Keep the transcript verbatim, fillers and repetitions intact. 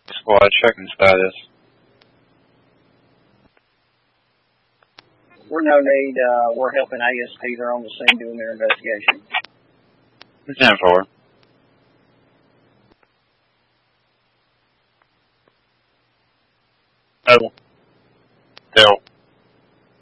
Squad checking status. We're no need. Uh, we're helping A S P. They're on the scene doing their investigation. ten four. Oh. Still.